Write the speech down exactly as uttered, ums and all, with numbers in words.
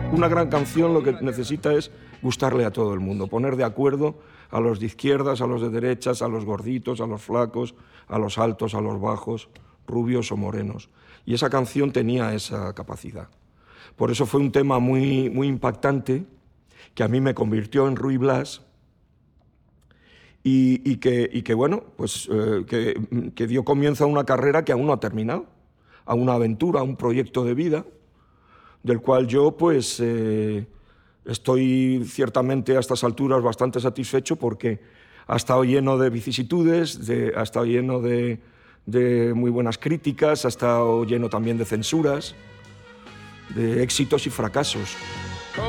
Una gran canción lo que necesita es gustarle a todo el mundo, poner de acuerdo a los de izquierdas, a los de derechas, a los gorditos, a los flacos, a los altos, a los bajos, rubios o morenos. Y esa canción tenía esa capacidad. Por eso fue un tema muy, muy impactante, que a mí me convirtió en Ruy Blas, y, y, que, y que, bueno, pues eh, que, que dio comienzo a una carrera que aún no ha terminado, a una aventura, a un proyecto de vida, del cual yo, pues, eh, estoy ciertamente a estas alturas bastante satisfecho porque ha estado lleno de vicisitudes, de, ha estado lleno de, de muy buenas críticas, ha estado lleno también de censuras, de éxitos y fracasos.